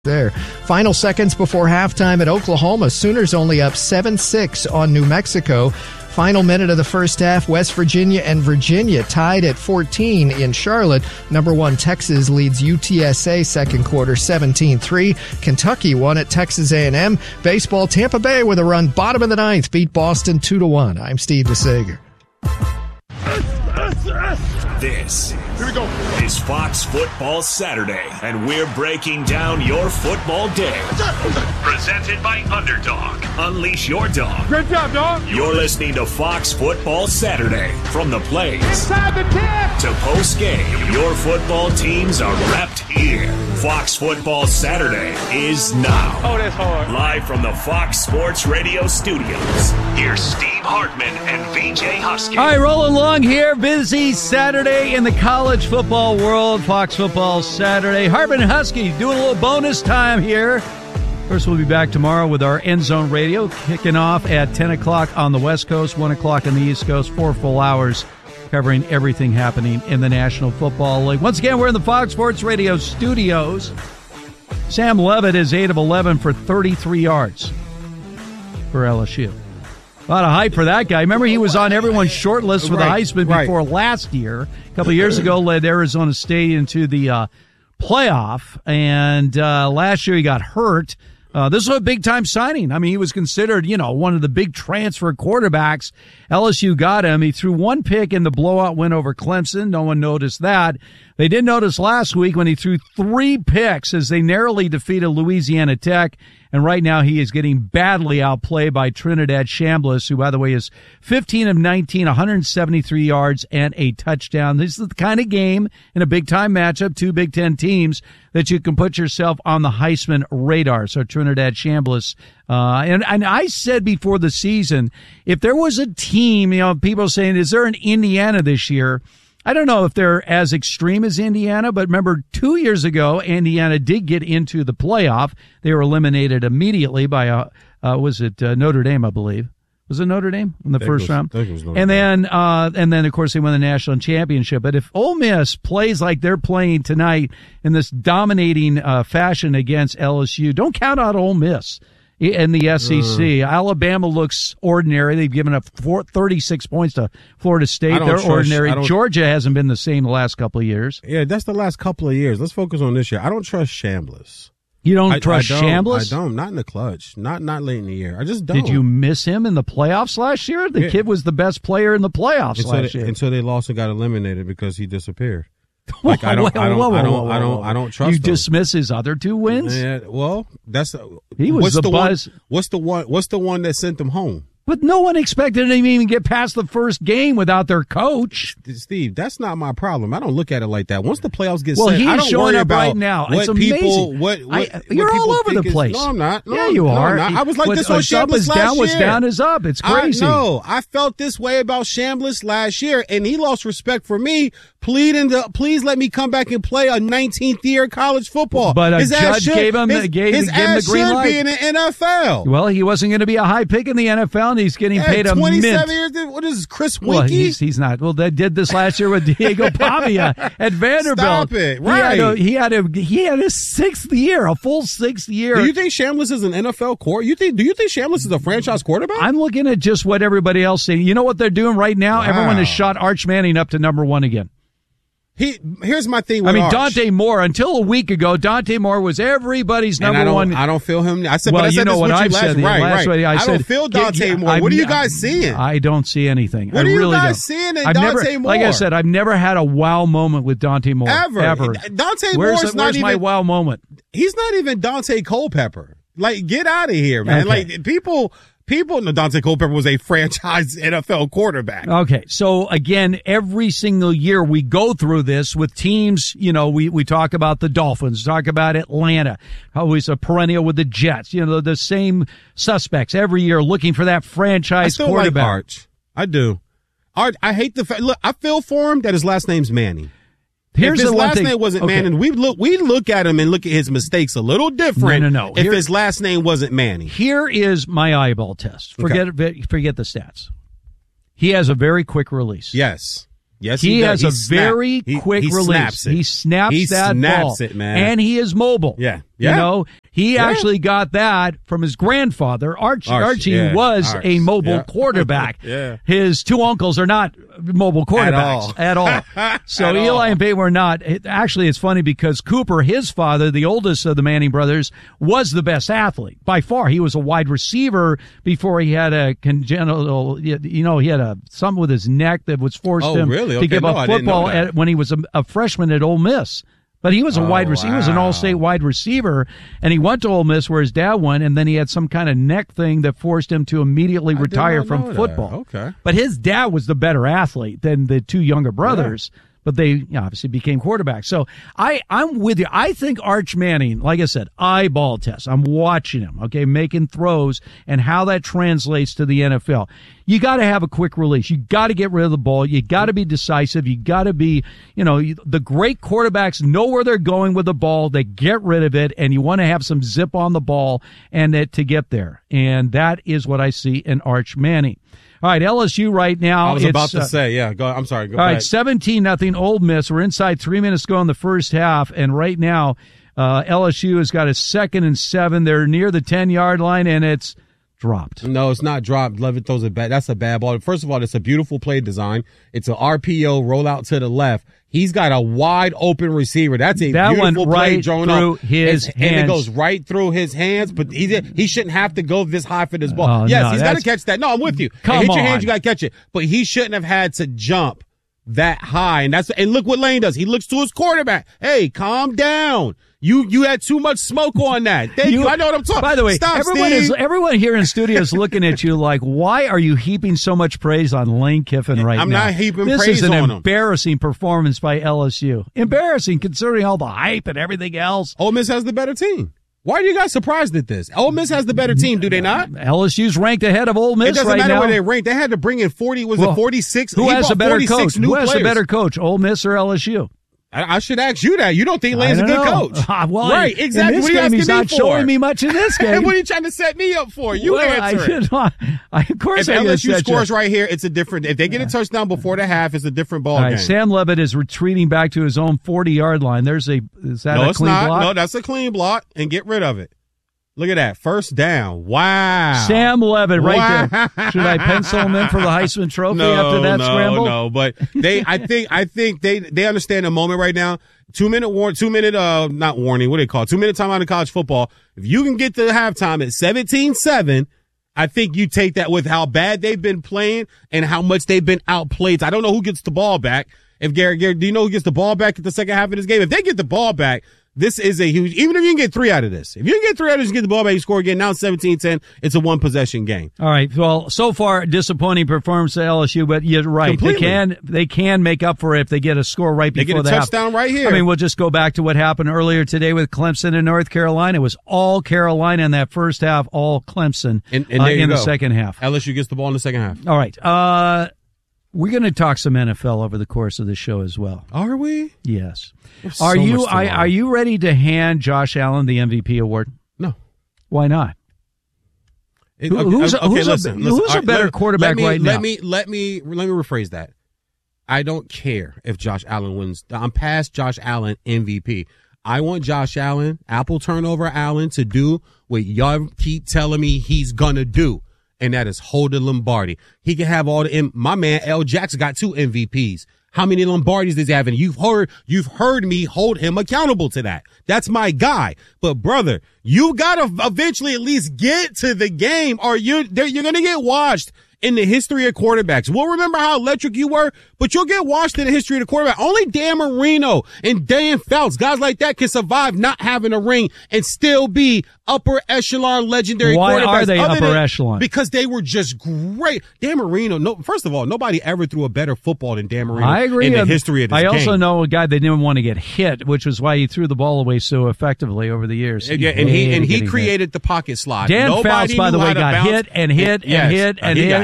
There. Final seconds before halftime at Oklahoma. Sooners only up 7-6 on New Mexico. Final minute of the first half, West Virginia and Virginia tied at 14 in Charlotte. Number 1 Texas leads UTSA second quarter 17-3. Kentucky won at Texas A&M. Baseball, Tampa Bay with a run bottom of the ninth beat Boston 2-1. I'm Steve DeSager. This is Fox Football Saturday, and we're breaking down your football day. Presented by Underdog. Unleash your dog. Great job, dog. You're listening to Fox Football Saturday. From the plays Inside the 10 to post-game, your football teams are wrapped here. Fox Football Saturday is now. Oh, that's hard. Live from the Fox Sports Radio studios, here's Steve Hartman and VJ Husky. All right, rolling along here. Busy Saturday in the college football world. Fox Football Saturday. Hartman and Husky doing a little bonus time here. First, we'll be back tomorrow with our End Zone Radio, kicking off at 10 o'clock on the West Coast, 1 o'clock on the East Coast, 4 full hours covering everything happening in the National Football League. Once again, we're in the Fox Sports Radio studios. Sam Levitt is 8 of 11 for 33 yards for LSU. A lot of hype for that guy. Remember, he was on everyone's short list for the Heisman before last year. A couple of years ago, led Arizona State into the playoff, and last year he got hurt. This was a big-time signing. I mean, he was considered, one of the big transfer quarterbacks. LSU got him. He threw one pick in the blowout win over Clemson. No one noticed that. They did notice last week when he threw 3 picks as they narrowly defeated Louisiana Tech. And right now he is getting badly outplayed by Trinidad Chambliss, who, by the way, is 15 of 19, 173 yards and a touchdown. This is the kind of game in a big-time matchup, 2 Big Ten teams, that you can put yourself on the Heisman radar. So Trinidad Chambliss. And I said before the season, if there was a team, people saying, is there an Indiana this year? I don't know if they're as extreme as Indiana, but remember 2 years ago, Indiana did get into the playoff. They were eliminated immediately by, Notre Dame, I believe. Was it Notre Dame in the first round? And then, of course, they won the national championship. But if Ole Miss plays like they're playing tonight in this dominating fashion against LSU, don't count out Ole Miss in the SEC. Alabama looks ordinary. They've given up 36 points to Florida State. They're ordinary. Georgia hasn't been the same the last couple of years. Yeah, that's the last couple of years. Let's focus on this year. I don't trust Chambliss. You don't trust Chambliss? I don't. Not in the clutch. Not late in the year. I just don't. Did you miss him in the playoffs last year? The kid was the best player in the playoffs last year. Until they lost and got eliminated because he disappeared. Like I don't trust him. You dismiss his other 2 wins? Yeah, well, he was the buzz. What's the one that sent them home? But no one expected them to even get past the first game without their coach. Steve, that's not my problem. I don't look at it like that. Once the playoffs get set, I don't he's showing worry up about right now. It's amazing. You're all over the place. No, I'm not. Yeah, you are. No, I was like this on Chambliss last year. What's down is up. It's crazy. I felt this way about Chambliss last year, and he lost respect for me. Please let me come back and play a 19th year college football. But a judge gave him the green light. Be in the NFL. Well, he wasn't going to be a high pick in the NFL, and he's getting paid a 27 mint. years. What is this, Chris Winkie? Well, he's not. Well, they did this last year with Diego Pavia at Vanderbilt. Stop it! Right? He had a 6th year, a full 6th year. Do you think Chambliss is an NFL quarterback? Do you think Chambliss is a franchise quarterback? I'm looking at just what everybody else saying. You know what they're doing right now? Wow. Everyone has shot Arch Manning up to number 1 again. Here's my thing with Arch. Dante Moore, until a week ago, Dante Moore was everybody's number 1. I don't feel him. I said what I've said. I don't feel Dante Moore. What are you guys seeing? I don't see anything. What are you guys seeing in Dante Moore? Like I said, I've never had a wow moment with Dante Moore. Ever. Dante Moore's not even my wow moment. He's not even Dante Culpepper. Like, get out of here, man. Okay. Like, people know Dante Culpepper was a franchise NFL quarterback. Okay, so again, every single year we go through this with teams. We talk about the Dolphins, talk about Atlanta, always a perennial with the Jets. The same suspects every year looking for that franchise quarterback. Like Arch. I do. Arch, I hate the fact. Look, I feel for him that his last name's Manning. If his last name wasn't Manning, we look at him and look at his mistakes a little different. No. If his last name wasn't Manning. Here is my eyeball test. Forget the stats. He has a very quick release. Yes, he has a very quick release. Snaps it. He snaps that ball. It, man. And he is mobile. Yeah. You know, he actually got that from his grandfather. Archie was a mobile quarterback. His two uncles are not mobile quarterbacks at all. So Eli and Peyton were not. Actually, it's funny because Cooper, his father, the oldest of the Manning brothers, was the best athlete by far. He was a wide receiver before he had a congenital, he had something with his neck that was forced him to give up football when he was a freshman at Ole Miss. But he was a wide receiver. He was an all-state wide receiver, and he went to Ole Miss where his dad went, and then he had some kind of neck thing that forced him to immediately retire from football. Okay. But his dad was the better athlete than the two younger brothers. But they obviously became quarterbacks. So I'm with you. I think Arch Manning, like I said, eyeball test. I'm watching him, making throws and how that translates to the NFL. You got to have a quick release. You got to get rid of the ball. You got to be decisive. You got to be, the great quarterbacks know where they're going with the ball. They get rid of it, and you want to have some zip on the ball and to get there. And that is what I see in Arch Manning. All right, LSU right now. I was about to say, go. I'm sorry. Go ahead. 17-0 Ole Miss. We're inside 3 minutes to go in the first half, and right now LSU has got a 2nd and 7. They're near the 10-yard line, and it's dropped. No, it's not dropped. Levitt throws it back. That's a bad ball. First of all, it's a beautiful play design. It's an RPO roll out to the left. He's got a wide open receiver. That's a beautiful play, Jonah. His hands. And it goes right through his hands, but he shouldn't have to go this high for this ball. He's got to catch that. No, I'm with you. Hit your hands, you got to catch it. But he shouldn't have had to jump that high. And look what Lane does. He looks to his quarterback. Hey, calm down. You had too much smoke on that. Thank you. I know what I'm talking. By the way, Stop, everyone here in studio is looking at you like, why are you heaping so much praise on Lane Kiffin right now? I'm not heaping praise on him. This is an embarrassing performance by LSU. Embarrassing considering all the hype and everything else. Ole Miss has the better team. Why are you guys surprised at this? Ole Miss has the better team, do they not? LSU's ranked ahead of Ole Miss right now. It doesn't matter where they rank. They had to bring in 46? Who has a better coach? Who has a better coach, Ole Miss or LSU? I should ask you that. You don't think Lane's a good coach. Right, exactly. What are you asking me for? He's not showing me much in this game. What are you trying to set me up for? You answer it. Of course if LSU scores right here, it's a different. If they get a touchdown before the half, it's a different ball game. Sam Levitt is retreating back to his own 40-yard line. Is that a clean block? No, that's a clean block, and get rid of it. Look at that. First down. Wow. Sam Levitt right there. Should I pencil him in for the Heisman Trophy after that scramble? No, but I think they understand the moment right now. 2 minute not warning, what do they call it? 2 minute timeout in college football. If you can get to halftime at 17-7, I think you take that with how bad they've been playing and how much they've been outplayed. I don't know who gets the ball back. If Garrett, do you know who gets the ball back at the second half of this game? If they get the ball back, this is a huge, even if you can get 3 out of this. If you can get 3 out of this, you get the ball back, you score again. Now it's 17-10. It's a one-possession game. All right. Well, so far, disappointing performance at LSU, but you're right. Completely. They can make up for it if they get a score right before the half. They get a touchdown right here. I mean, we'll just go back to what happened earlier today with Clemson and North Carolina. It was all Carolina in that first half, all Clemson in the second half. LSU gets the ball in the second half. All right. We're going to talk some NFL over the course of the show as well. Are we? Yes. Are you ready to hand Josh Allen the MVP award? No. Why not? Who's a better quarterback right now? Let me rephrase that. I don't care if Josh Allen wins. I'm past Josh Allen MVP. I want Josh Allen, Apple turnover Allen, to do what y'all keep telling me he's gonna do. And that is hold the Lombardi. He can have my man L. Jackson got 2 MVPs. How many Lombardis does he have? And you've heard me hold him accountable to that. That's my guy. But brother, you gotta eventually at least get to the game or you're gonna get washed in the history of quarterbacks. We'll remember how electric you were, but you'll get washed in the history of the quarterback. Only Dan Marino and Dan Fouts, guys like that, can survive not having a ring and still be upper echelon legendary quarterbacks. Why are they upper echelon? Because they were just great. Dan Marino, first of all, nobody ever threw a better football than Dan Marino. I agree. In the history of this game. I also know a guy that didn't want to get hit, which was why he threw the ball away so effectively over the years. And he created the pocket slide. Dan Fouts, by the way, got hit and hit and hit and hit.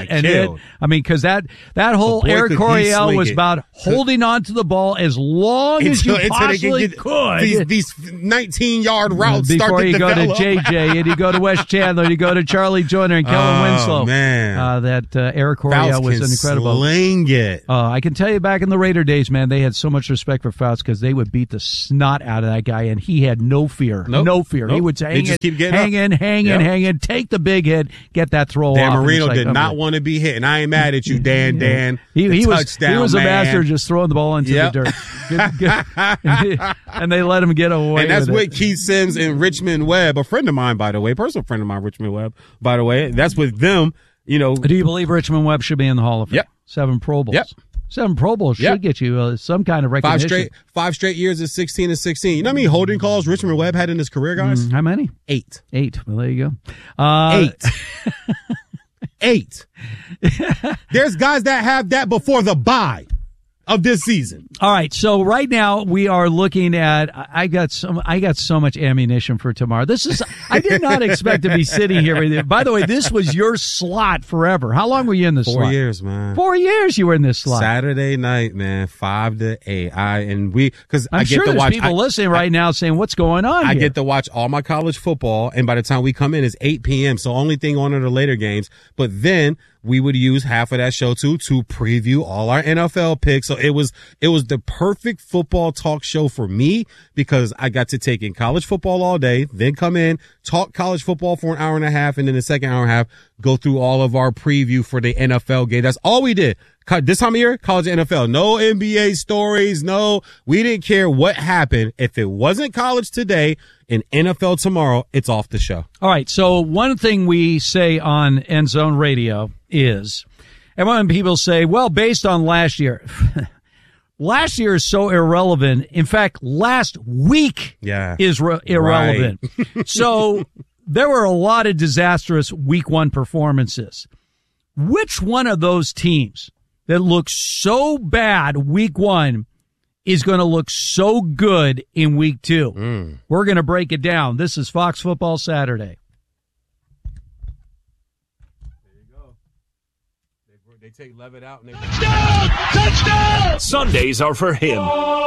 and because that whole Eric Coryell was about holding on to the ball as long as you possibly could. These 19-yard routes before you go to JJ and you go to Wes Chandler and you go to Charlie Joyner and Kellen Winslow. Man, Eric Coryell was incredible. Sling it. I can tell you, back in the Raider days, man, they had so much respect for Fouts because they would beat the snot out of that guy, and he had no fear. No fear. He would hang in, take the big hit, get that throw Dan off. Marino did not want to be hit, and I ain't mad at you, Dan. He was a master just throwing the ball into the dirt. And they let him get away. And that's with Keith Sims and Richmond Webb, a friend of mine, by the way, personal friend of mine, Richmond Webb, by the way. That's with them. Do you believe Richmond Webb should be in the Hall of Fame? Yep. 7 Pro Bowls. Yep. 7 Pro Bowls should get you some kind of recognition. 5 straight years at 16 and 16. You know how many holding calls Richmond Webb had in his career, guys? How many? 8. Well, there you go. 8. There's guys that have that before the bye of this season. All right, so right now we are looking at. I got so much ammunition for tomorrow. I did not expect to be sitting here with you. By the way, this was your slot forever. How long were you in this slot? 4 years, man. 4 years you were in this slot. Saturday night, man, 5 to 8. I'm sure there's people listening right now saying, "What's going on?" I get to watch all my college football, and by the time we come in, it's 8 p.m. So only thing on are the later games. But then we would use half of that show to preview all our NFL picks. So it was the perfect football talk show for me because I got to take in college football all day, then come in, talk college football for an hour and a half, and then the second hour and a half, go through all of our preview for the NFL game. That's all we did. This time of year, college and NFL. No NBA stories. No, we didn't care what happened. If it wasn't college today and NFL tomorrow, it's off the show. All right. So one thing we say on End Zone Radio is, and when people say, well, based on last year, last year is so irrelevant. In fact, last week is irrelevant. Right. So there were a lot of disastrous week 1 performances. Which one of those teams that looks so bad week 1 is going to look so good in week 2? We're going to break it down. This is Fox Football Saturday. There you go. They take Levitt out and touchdown! Sundays are for him.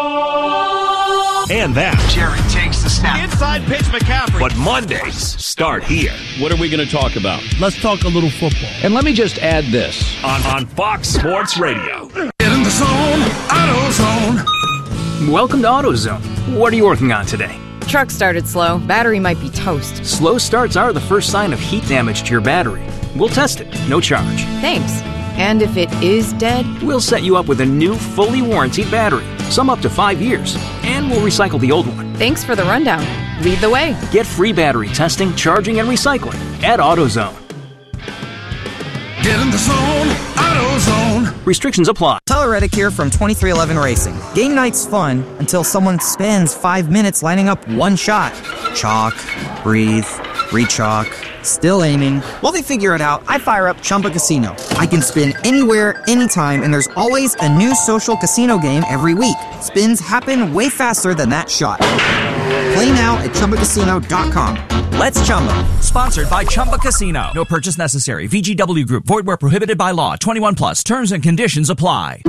And that. Jared takes the snap. Inside pitch, McCaffrey. But Mondays start here. What are we going to talk about? Let's talk a little football. And let me just add this. On Fox Sports Radio. Get in the zone, AutoZone. Welcome to AutoZone. What are you working on today? Truck started slow. Battery might be toast. Slow starts are the first sign of heat damage to your battery. We'll test it. No charge. Thanks. And if it is dead? We'll set you up with a new, fully warranted battery. Some up to 5 years. And we'll recycle the old one. Thanks for the rundown. Lead the way. Get free battery testing, charging, and recycling at AutoZone. Get in the zone, AutoZone. Restrictions apply. Tyler Reddick here from 2311 Racing. Game night's fun until someone spends 5 minutes lining up one shot. Chalk, breathe, re-chalk, still aiming. While they figure it out, I fire up Chumba Casino. I can spin anywhere, anytime, and there's always a new social casino game every week. Spins happen way faster than that shot. Play now at ChumbaCasino.com. Let's Chumba. Sponsored by Chumba Casino. No purchase necessary. VGW Group. Void where prohibited by law. 21 plus. Terms and conditions apply.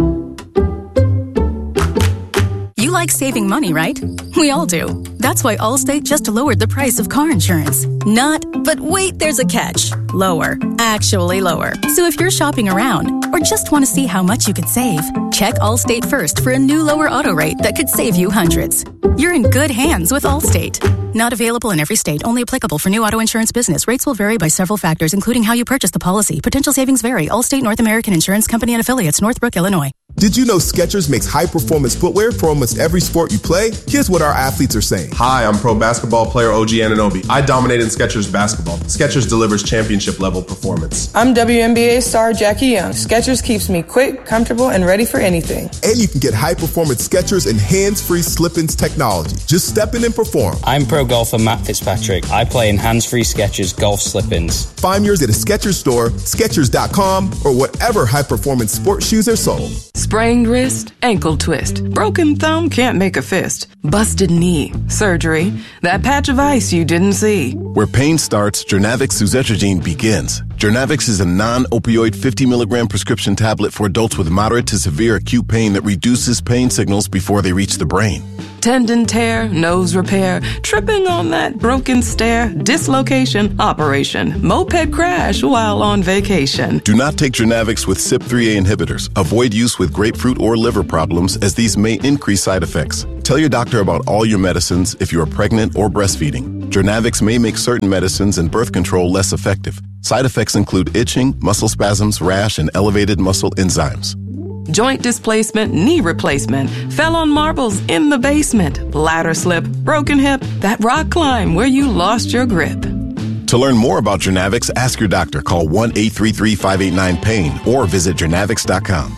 You like saving money, right? We all do. That's why Allstate just lowered the price of car insurance. Not, but wait, there's a catch. Lower. Actually lower. So if you're shopping around or just want to see how much you could save, check Allstate first for a new lower auto rate that could save you hundreds. You're in good hands with Allstate. Not available in every state. Only applicable for new auto insurance business. Rates will vary by several factors, including how you purchase the policy. Potential savings vary. Allstate North American Insurance Company and Affiliates, Northbrook, Illinois. Did you know Skechers makes high-performance footwear for almost every sport you play? Here's what our athletes are saying. Hi, I'm pro basketball player OG Anunoby. I dominate in Skechers basketball. Skechers delivers championship-level performance. I'm WNBA star Jackie Young. Skechers keeps me quick, comfortable, and ready for anything. And you can get high-performance Skechers and hands-free slip-ins technology. Just step in and perform. I'm pro golfer Matt Fitzpatrick. I play in hands-free Skechers golf slip-ins. Find yours at a Skechers store, Skechers.com, or whatever high-performance sports shoes are sold. Sprained wrist, ankle twist. Broken thumb can't make a fist. Busted knee, surgery. That patch of ice you didn't see. Where pain starts, Jernavix suzetrigine begins. Jernavix is a non-opioid 50 milligram prescription tablet for adults with moderate to severe acute pain that reduces pain signals before they reach the brain. Tendon tear, nose repair, tripping on that broken stair, dislocation, operation, moped crash while on vacation. Do not take Jernavix with CYP3A inhibitors. Avoid use with grapefruit or liver problems, as these may increase side effects. Tell your doctor about all your medicines if you are pregnant or breastfeeding. Jernavix may make certain medicines and birth control less effective. Side effects include itching, muscle spasms, rash, and elevated muscle enzymes. Joint displacement, knee replacement, fell on marbles in the basement, ladder slip, broken hip, that rock climb where you lost your grip. To learn more about Jernavix, ask your doctor. Call 1-833-589-PAIN or visit jernavix.com.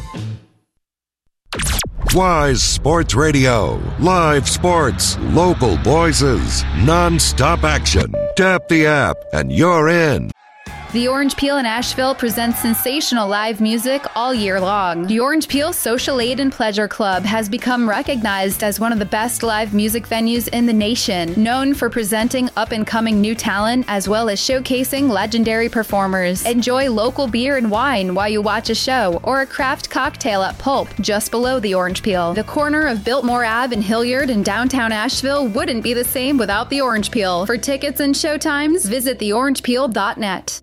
Wise Sports Radio. Live sports, local voices, non-stop action. Tap the app and you're in. The Orange Peel in Asheville presents sensational live music all year long. The Orange Peel Social Aid and Pleasure Club has become recognized as one of the best live music venues in the nation, known for presenting up-and-coming new talent as well as showcasing legendary performers. Enjoy local beer and wine while you watch a show or a craft cocktail at Pulp, just below the Orange Peel. The corner of Biltmore Ave and Hilliard in downtown Asheville wouldn't be the same without the Orange Peel. For tickets and showtimes, visit theorangepeel.net.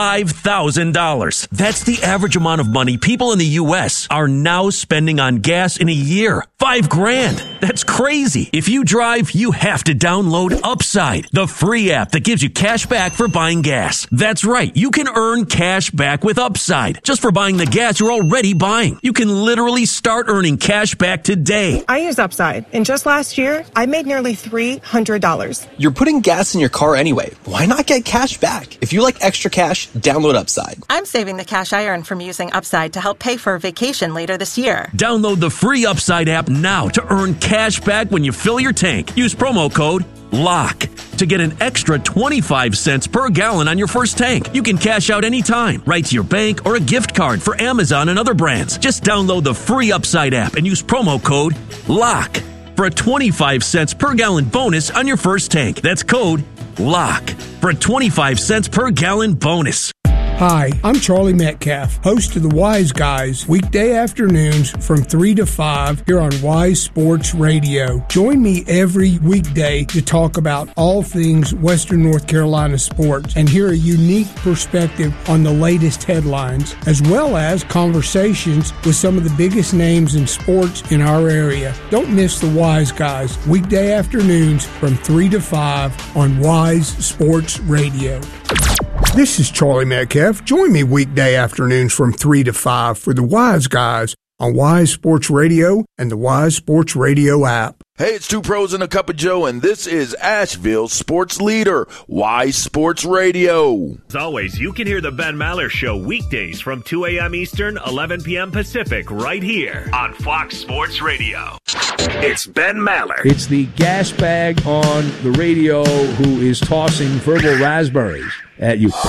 $5,000. That's the average amount of money people in the U.S. are now spending on gas in a year. $5,000. That's crazy. If you drive, you have to download Upside, the free app that gives you cash back for buying gas. That's right. You can earn cash back with Upside just for buying the gas you're already buying. You can literally start earning cash back today. I use Upside, and just last year, I made nearly $300. You're putting gas in your car anyway. Why not get cash back? If you like extra cash, download Upside. I'm saving the cash I earn from using Upside to help pay for a vacation later this year. Download the free Upside app now to earn cash back when you fill your tank. Use promo code LOCK to get an extra 25 cents per gallon on your first tank. You can cash out anytime, right to your bank or a gift card for Amazon and other brands. Just download the free Upside app and use promo code LOCK for a 25 cents per gallon bonus on your first tank. That's code LOCK for a 25 cents per gallon bonus. Hi, I'm Charlie Metcalf, host of the Wise Guys, weekday afternoons from 3 to 5 here on Wise Sports Radio. Join me every weekday to talk about all things Western North Carolina sports and hear a unique perspective on the latest headlines, as well as conversations with some of the biggest names in sports in our area. Don't miss the Wise Guys, weekday afternoons from 3 to 5 on Wise Sports Radio. This is Charlie Metcalf. Join me weekday afternoons from 3 to 5 for the Wise Guys on Wise Sports Radio and the Wise Sports Radio app. Hey, it's Two Pros and a Cup of Joe, and this is Asheville's sports leader, Wise Sports Radio. As always, you can hear the Ben Maller Show weekdays from 2 a.m. Eastern, 11 p.m. Pacific, right here on Fox Sports Radio. It's Ben Maller. It's the gas bag on the radio who is tossing verbal raspberries at you.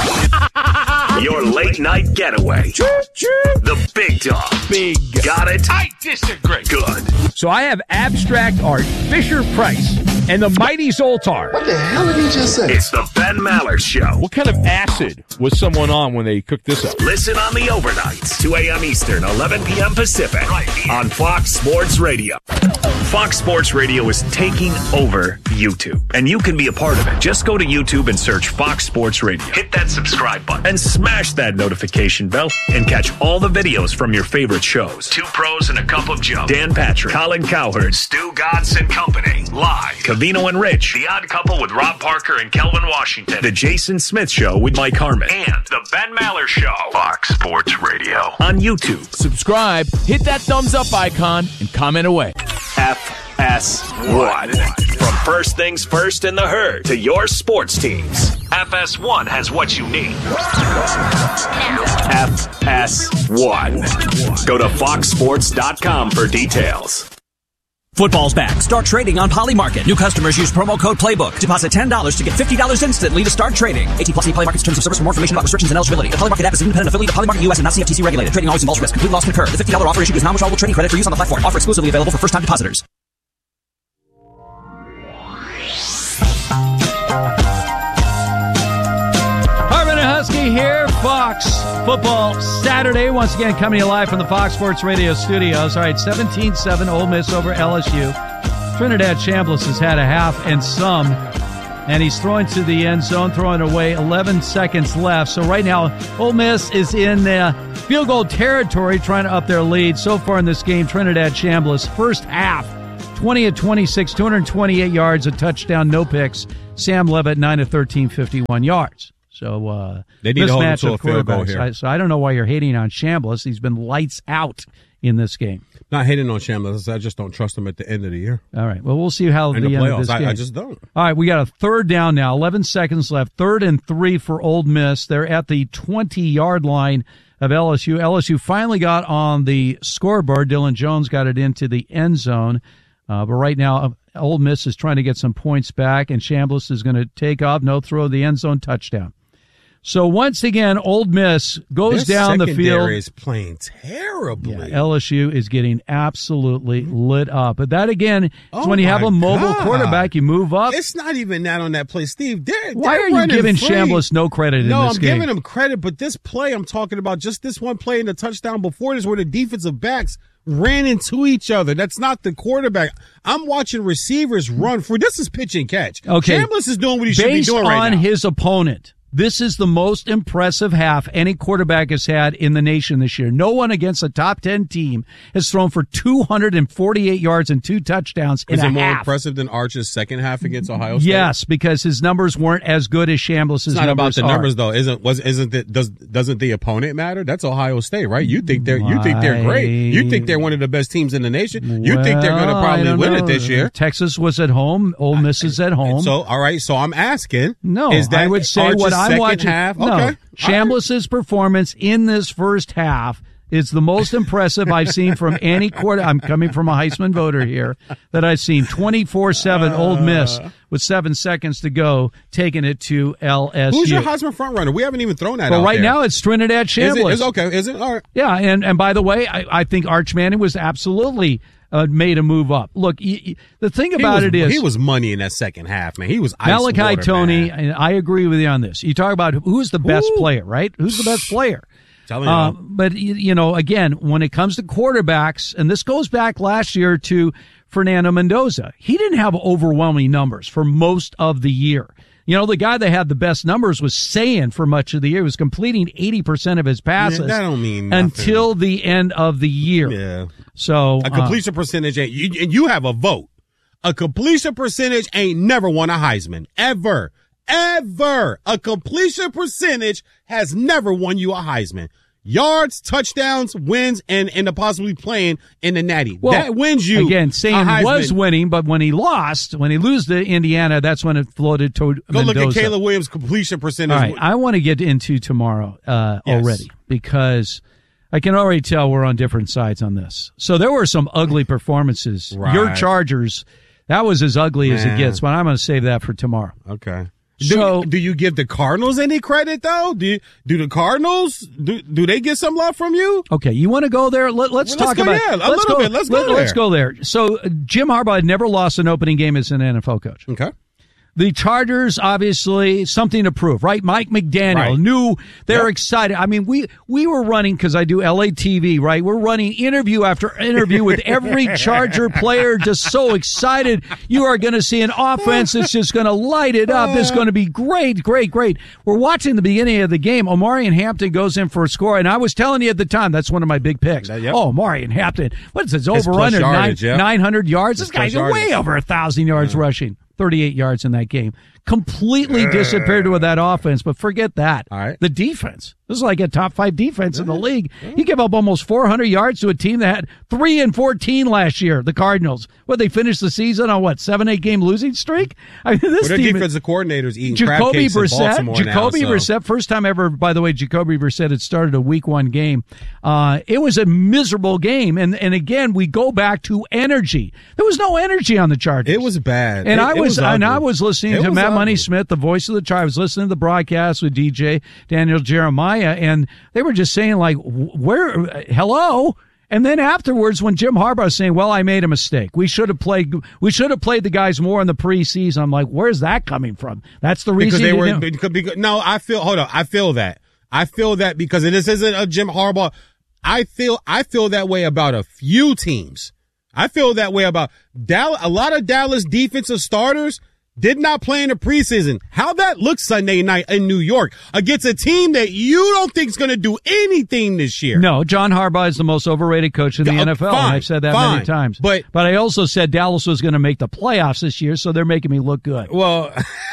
Your late night getaway. The Big Dog. Big. Got it? I disagree. Good. So I have abstract art, Fisher-Price, and the Mighty Zoltar. What the hell did he just say? It's the Ben Maller Show. What kind of acid was someone on when they cooked this up? Listen on the overnights, 2 a.m. Eastern, 11 p.m. Pacific, right here on Fox Sports Radio. Fox Sports Radio is taking over YouTube, and you can be a part of it. Just go to YouTube and search Fox Sports Radio. Hit that subscribe button and smash that notification bell and catch all the videos from your favorite shows. Two Pros and a Cup of Joe. Dan Patrick, Colin Cowherd, Stu Godson Company. Live. Cavino and Rich. The Odd Couple with Rob Parker and Kelvin Washington. The Jason Smith Show with Mike Harmon. And the Ben Maller Show. Fox Sports Radio. On YouTube. Subscribe, hit that thumbs up icon, and comment away. FS1. From first things first in the herd to your sports teams, FS1 has what you need. FS1. Go to foxsports.com for details. Football's back. Start trading on Polymarket. New customers use promo code PLAYBOOK. Deposit $10 to get $50 instantly to start trading. 18+ Polymarket's terms of service. For more information about restrictions and eligibility. The Polymarket app is an independent affiliate of Polymarket US and not CFTC regulated. Trading always involves risk. Complete loss can occur. The $50 offer issued is non-withdrawable trading credit for use on the platform. Offer exclusively available for first-time depositors. Harvin and Husky here. Fox Football Saturday. Once again, coming to you live from the Fox Sports Radio studios. All right, 17-7 Ole Miss over LSU. Trinidad Chambliss has had a half and some, and he's throwing to the end zone, throwing away 11 seconds left. So right now, Ole Miss is in field goal territory, trying to up their lead. So far in this game, Trinidad Chambliss, first half, 20 of 26, 228 yards, a touchdown, no picks. Sam Levitt, 9 of 13, 51 yards. So they need to hold him to a field goal here. So I don't know why you're hating on Chambliss. He's been lights out in this game. Not hating on Chambliss. I just don't trust him at the end of the year. All right. Well, we'll see how the end of this game. I just don't. All right. We got a third down now. 11 seconds left. 3rd and 3 for Ole Miss. They're at the 20-yard line of LSU. LSU finally got on the scoreboard. Dylan Jones got it into the end zone. But right now, Ole Miss is trying to get some points back, and Chambliss is going to take off. No throw, the end zone touchdown. So once again, Ole Miss goes down the field. Their secondary is playing terribly. Yeah, LSU is getting absolutely lit up. But that, again, is when you have a mobile quarterback, you move up. It's not even that on that play, Steve. Why are you giving Chambliss no credit in this game? No, I'm giving him credit, but this play I'm talking about, just this one play in the touchdown before this where the defensive backs ran into each other. That's not the quarterback. I'm watching receivers run for this is pitch and catch. Okay. Chambliss is doing what he should be doing right now. Based on his opponent, this is the most impressive half any quarterback has had in the nation this year. No one against a top 10 team has thrown for 248 yards and 2 touchdowns in a half. Is it more impressive than Arch's second half against Ohio State? Yes, because his numbers weren't as good as Chambliss's numbers. It's not about the numbers though. Doesn't the opponent matter? That's Ohio State, right? You think they're great. You think they're one of the best teams in the nation. You think they're going to probably win it this year. Texas was at home. Ole Miss is at home. So all right. So I'm asking. No, is that I would say Arch's what I'm watching. Half? No, okay. Chambliss's performance in this first half is the most impressive I've seen from any quarter. I'm coming from a Heisman voter here that I've seen. 24-7 Ole Miss with 7 seconds to go, taking it to LSU. Who's your Heisman frontrunner? We haven't even thrown that out right there. Now it's Trinidad Chambliss. Is it? All right. Yeah, and by the way, I think Arch Manning was absolutely made a move up. Look, the thing about it is he was money in that second half, man. He was ice Malachi water, Toney, man. and I agree with you on this. You talk about who's the best player, right? Who's the best player? But, again, when it comes to quarterbacks, and this goes back last year to Fernando Mendoza, he didn't have overwhelming numbers for most of the year. The guy that had the best numbers was Sayan for much of the year. He was completing 80% of his passes. That don't mean nothing. Until the end of the year. Yeah. So a completion percentage ain't you have a vote. A completion percentage ain't never won a Heisman. Ever. A completion percentage has never won you a Heisman. Yards, touchdowns, wins, and possibly playing in the Natty. Well, that wins you. Again, Sayan was winning, but when he lose to Indiana, that's when it floated to Go Mendoza. look at Caleb Williams' completion percentage. All right, I want to get into tomorrow already because I can already tell we're on different sides on this. So there were some ugly performances. Right. Your Chargers, that was as ugly as it gets, but I'm going to save that for tomorrow. Okay. So, do you give the Cardinals any credit though? Do the Cardinals do they get some love from you? Okay, you want to go there? Let's talk about it. Let's go there. So Jim Harbaugh had never lost an opening game as an NFL coach. Okay. The Chargers, obviously, something to prove, right? Mike McDaniel knew they were excited. I mean, we were running, because I do LA TV, right? We're running interview after interview with every Charger player, just so excited. You are going to see an offense that's just going to light it up. It's going to be great, great, great. We're watching the beginning of the game. Omarion Hampton goes in for a score, and I was telling you at the time, that's one of my big picks. Oh, Omarion Hampton. What is this, over-under? 900 yards? This guy's way over 1,000 yards rushing. 38 yards in that game. Completely disappeared with that offense, but forget that. All right. The defense. This is like a top 5 defense in the league. He gave up almost 400 yards to a team that had 3-14 last year, the Cardinals. They finished the season on 7-8 game losing streak? I mean, this their team, defensive coordinators eating crab cakes in Baltimore Jacoby Brissett, first time ever, by the way, Jacoby Brissett had started a week 1 game. It was a miserable game. And again, we go back to energy. There was no energy on the Chargers. It was bad. And I was listening to Matt Money Smith, the voice of the Chargers. I was listening to the broadcast with DJ Daniel Jeremiah, and they were just saying, like, hello? And then afterwards, when Jim Harbaugh was saying, well, I made a mistake. We should have played the guys more in the preseason. I'm like, where's that coming from? That's the reason. No, I feel that. I feel that because this isn't a Jim Harbaugh. I feel that way about a few teams. I feel that way about Dallas. A lot of Dallas defensive starters did not play in the preseason. How that looks Sunday night in New York against a team that you don't think is going to do anything this year. No, John Harbaugh is the most overrated coach in the NFL. Fine, and I've said that many times. But I also said Dallas was going to make the playoffs this year, so they're making me look good. Well,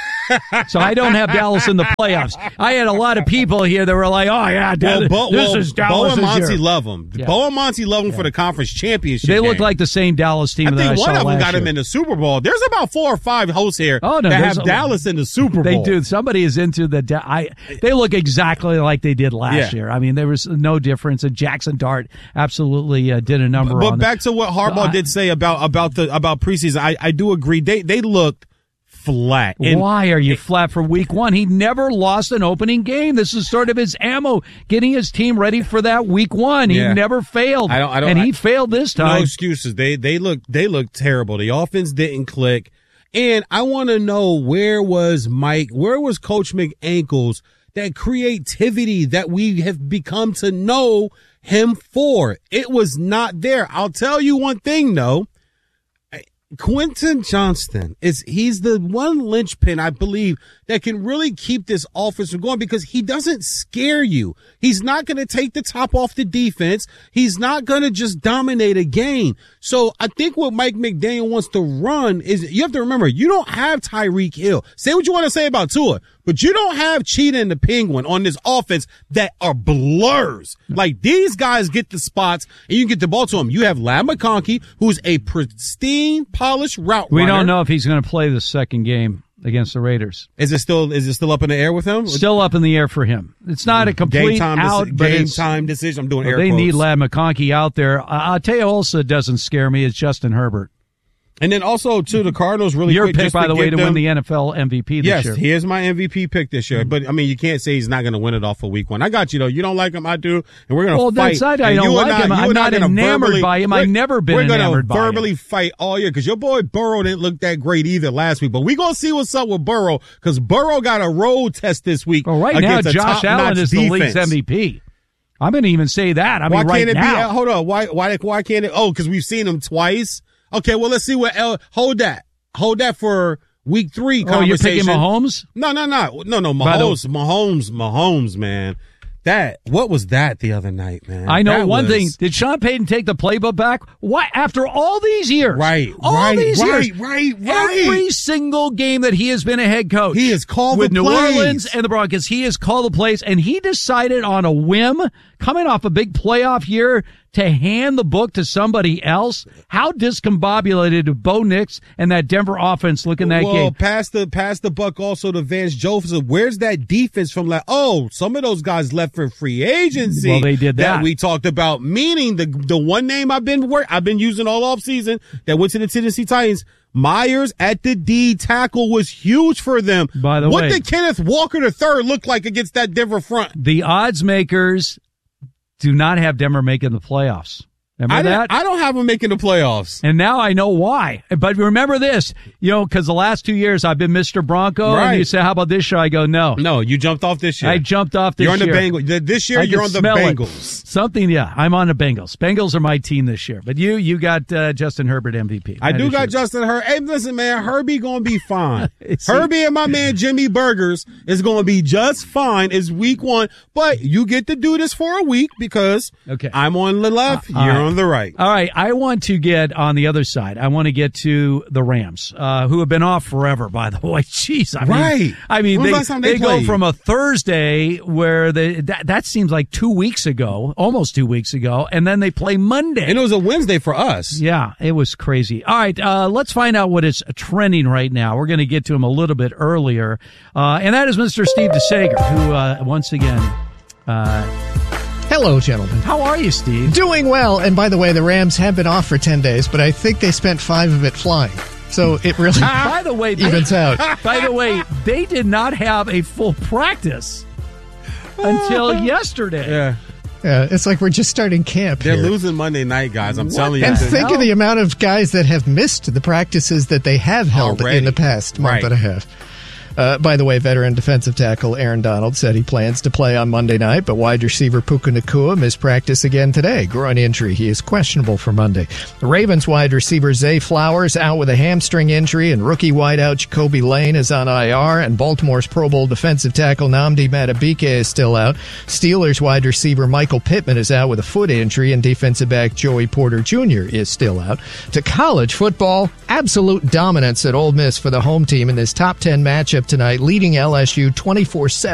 so I don't have Dallas in the playoffs. I had a lot of people here that were like, "Oh yeah, this is Dallas." Bo and Monty love them. Yeah. Bo and Monty love them for the conference championship. They look like the same Dallas team. I think one of them got him in the Super Bowl. There's about 4 or 5 hosts here that have Dallas in the Super Bowl. They do. Somebody is into they look exactly like they did last year. I mean, there was no difference. And Jackson Dart absolutely did a number. But back to what Harbaugh did say about preseason, I do agree. They looked flat. Why are you flat for week 1? He never lost an opening game. This is sort of his ammo, getting his team ready for that week 1. He never failed. He failed this time. No excuses. They look terrible. The offense didn't click. And I want to know, where was Coach McAnkles, that creativity that we have become to know him for? It was not there. I'll tell you one thing though. Quentin Johnston he's the one linchpin, I believe, that can really keep this offense from going, because he doesn't scare you. He's not going to take the top off the defense. He's not going to just dominate a game. So I think what Mike McDaniel wants to run is, you have to remember, you don't have Tyreek Hill. Say what you want to say about Tua, but you don't have Cheetah and the Penguin on this offense that are blurs. Like, these guys get the spots and you get the ball to them. You have Ladd McConkey, who's a pristine, polished route runner. We don't know if he's going to play the second game against the Raiders. Is it still up in the air with him? Still up in the air for him. It's not a complete game time decision. I'm doing air quotes. They need Ladd McConkey out there. I'll tell you also doesn't scare me. It's Justin Herbert. And then also, too, the Cardinals really Your quick. pick, by the way, to win the NFL MVP this year. Yes, he is my MVP pick this year. But, I mean, you can't say he's not going to win it off of week 1. I got you, though. You don't like him, I do. And we're going to fight. That's not, I don't like him. I'm not enamored by him. I've never been enamored by him. We're going to verbally fight all year, because your boy Burrow didn't look that great either last week. But we're going to see what's up with Burrow, because Burrow got a road test this week. Well, right now, Josh Allen is the league's MVP. I'm going to even say that. I mean, right now. Hold on. Why can't it? Oh, because we've seen him twice. Okay, well, let's see what hold that for week 3 conversation. Oh, you're picking Mahomes? No. Mahomes, man. What was that the other night, man? I know one thing. Did Sean Payton take the playbook back? Why? After all these years. Right. Every single game that he has been a head coach. He has called with the New plays. Orleans and the Broncos. He has called the plays, and he decided on a whim, coming off a big playoff year, to hand the book to somebody else. How discombobulated do Bo Nix and that Denver offense look in that game? Well, pass the buck also to Vance Joseph. Where's that defense from? Some of those guys left for free agency. Well, they did that. We talked about, meaning the one name I've been using all off season that went to the Tennessee Titans. Myers at the D tackle was huge for them. By the way, what did Kenneth Walker III look like against that Denver front? The odds makers do not have Denver making the playoffs. Remember that? I don't have them making the playoffs. And now I know why. But remember this, because the last 2 years I've been Mr. Bronco. Right. And you say, how about this year? I go, no. No, you jumped off this year. I jumped off this year. You're on the Bengals. This year, you're on the Bengals. I'm on the Bengals. Bengals are my team this year. But you got Justin Herbert MVP. I do got Justin Herbert. Hey, listen, man, Herbie going to be fine. Herbie and my man Jimmy Burgers is going to be just fine. It's week 1. But you get to do this for a week, because I'm on the left, you're From the right. All right, I want to get on the other side. I want to get to the Rams, who have been off forever, by the way. Jeez, I mean, they go from a Thursday where that seems like 2 weeks ago, almost 2 weeks ago, and then they play Monday. And it was a Wednesday for us. Yeah, it was crazy. All right, let's find out what is trending right now. We're going to get to him a little bit earlier, and that is Mr. Steve DeSager, who once again... Hello, gentlemen. How are you, Steve? Doing well. And by the way, the Rams have been off for 10 days, but I think they spent 5 of it flying. So it really by the way, evens out. By the way, they did not have a full practice until yesterday. Yeah. Yeah, it's like we're just starting camp. They're here. losing Monday night, guys. I'm telling you. And think of the amount of guys that have missed the practices that they have held in the past month and a half. By the way, veteran defensive tackle Aaron Donald said he plans to play on Monday night, but wide receiver Puka Nacua missed practice again today. Groin injury. He is questionable for Monday. The Ravens wide receiver Zay Flowers out with a hamstring injury, and rookie wideout Jacoby Lane is on IR, and Baltimore's Pro Bowl defensive tackle Nnamdi Madubuike is still out. Steelers wide receiver Michael Pittman is out with a foot injury, and defensive back Joey Porter Jr. is still out. To college football, absolute dominance at Ole Miss for the home team in this top 10 matchup tonight, leading LSU 24-7.